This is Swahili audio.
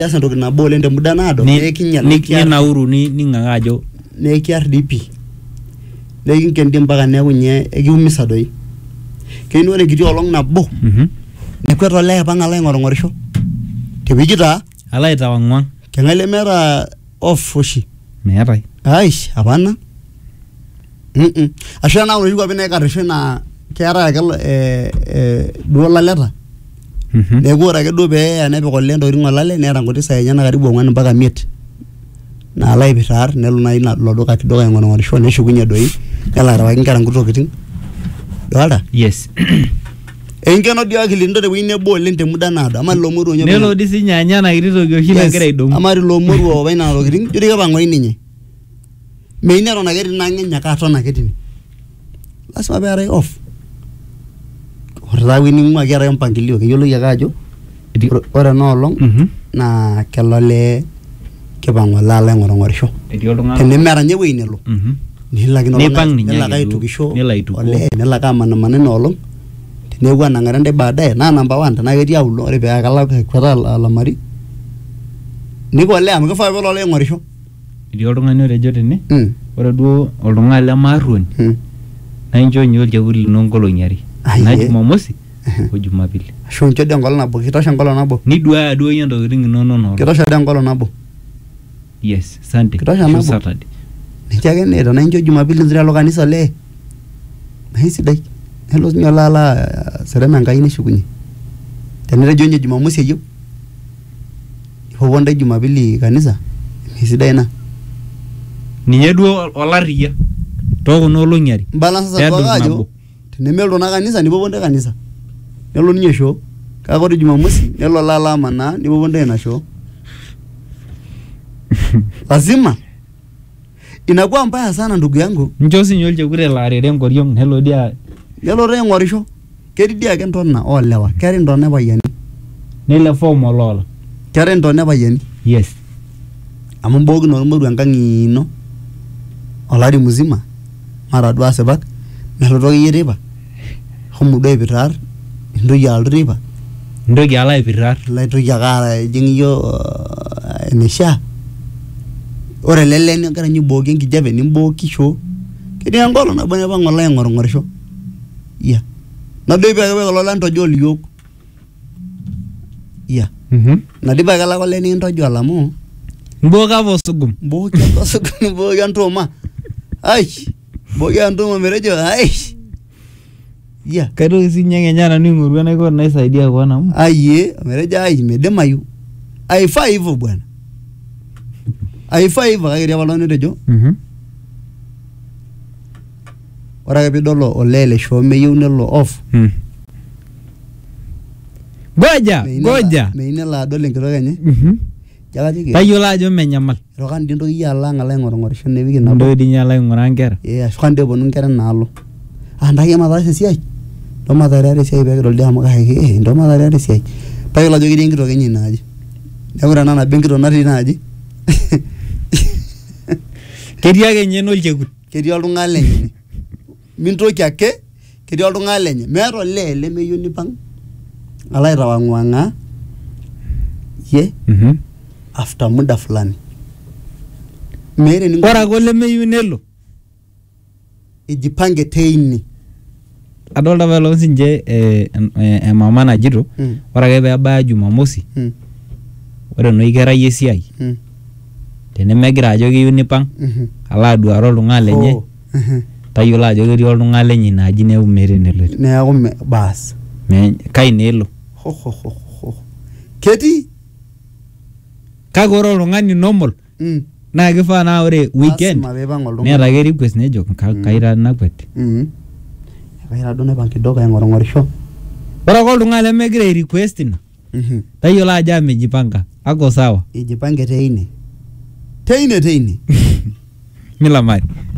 Yasa ntoki nabo oleng temuda naado nekinyal nauru ning'ang'a ajo nekiar DP nekinkendi mpaka neeku nye ekiumisa doi keyieu ore enkiti olong nabo nekwet olee apang' alo aing'orng'orisho tewiki taa alo aitawang'wang' keng'ae lemeeta off oshi meetai aish hapana ashu ena enoshi kwapi naikarisho naa keetai ake duo laleta neeku ore ake duo pee enepik olee ntokitin olale neeta nkuti saai enyenak karibu 4 mpaka 5 naalo aipirr nelo nai ilo duka kidogo aing'orng'orisho neshukunye doi nelo arewaki nkera nkuti tokitin dolta yes enkeno dio akili ndo tewueji nebo oleng temuda naado ama ilo moruo nye nelo di sinye anya na kiti toki oshi nagira aidong'u ama ilo moruo opa ina tokitin jori kepang'oi ninye meini eton ake etii nang'enya katon ake tine lasima peetai off ore taa ewueji ning'ua keetai mpangilio keyioloi ake ajo ore ena olong naa kelo olee kipang'u olee alo aing'orng'orisho tenemeeta nye ewueji nelo nelo ake aitukisho olee nelo ake amanamana ina olong teneeku anang'are ntae baadaye naa number 1 tenaa ketii aulo ore pee kweta alamari niko olee amu kifaa peelo olee aing'orisho etii oltung'ani otejo tene ore duo oltung'ani lemaarruoni naa incho nye olchekut lino nkolong'i are na Jumamosi o Jumapili ashu incho dii enkolong nabo kitosha enkolong nabo niduaya duo yie ntokitin inonok noolong kitosha dii enkolong nabo yes Sunday kitosha nabo Saturday ninche ake nee tenaa incho Jumapili nzira alo kanisa lee naa sidai nelo sinye olee alo serem Enkai neshukunye tenetejo nye Jumamosi eyieu ipopuo ntae Jumapili kanisa mesidai ina ninye duo olarriyia tookuna olong'i are mbala sasa duo ajo tenemelo na kanisa nipopuo ntae kanisa nelo ninye shoo kake ore Jumamosi nelo alo amanaa nipopuo ntae ina shoo lazima inakuwa mbaya sana ndugu yangu ncho sinye olchekut elo arere enkoriong nelo dia nelo taa aing'orisho ketii dii ake ntona oolewa ketii ntona epayiani nile form oloola ketii ntona epayiani yes amu mbookino ormoru enkang' ino olari mzima mara duo asipak melotu akeyie teipa homo duo aipirr intoki alotu teipa intoki alo aipirr laitoki ake ajing' iyio eneishaa ore ele lee negira ninye aibooki enkijape nimbooki shoo ketii enkolong nabo nepang' olee aing'orng'orisho iya nadoi ake kulo lee ntojol iyiok iya nadipa ake lake olee nikintojol amu mbooki apa osugum mbooki ake osugum mbooki entuma aish mbooki entuma metejo aish iya kaitoki sinye ng'enya nanu aing'oru enaiko naisaidia koon amu ayie metejo aish midimayu aifaa hivyo bwana aifaa hivyo kake etii apa oltung'ani otejo ore ake piidol olee le shoo meyieu nelo off goja meyieu nelo adol enkitok enye tayiolo ajo menyamal erokan dii ntoki alo ang' alo aing'orng'orisho ewiki nabo ntoki dii nye alo aing'uraa nkera ashu kan dii eponu nkera naalo ntaki mataasa esiai ndo mataarare esiai peekidol dii amu kake ndo mataarare esiai tayiolo ajo ketii enkitok enye inaaji neeku ore ena nabo enkitok natii inaaji ketii ake nye nolchekut ketii oltung'ani lenye mintoki ake ketii oltung'ani lenye meeta olee lemeyieu nipang' alo aitawang'wang'aa ye after muda fulani ore ake olemeyieu nelo ijipange teine adolta pelo sinche emama najito ore ake peebaya Jumamosi ore noi kerai esiai tenemegira ajo keyieu nipang' alo aduare oltung'ani lenye tayiolo ajo ketii oltung'ani lenye inaaji neeku meeta eneloito neeku baas kai neelo ketii kake ore oltung'ani normal naa kifaa naa ore weekend neeta ake request nejo kaira nakwet kaira duo naipang' kidogo aing'orng'orisho ore ake oltung'ani lemegira ai request ina tayiolo ajo amejipanga ako sawa ijipange teine milamari